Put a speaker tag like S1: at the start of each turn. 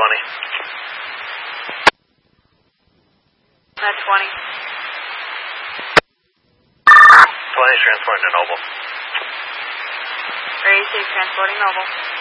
S1: Med 20.
S2: 20 is transporting to Noble.
S1: Are you safe transporting Noble?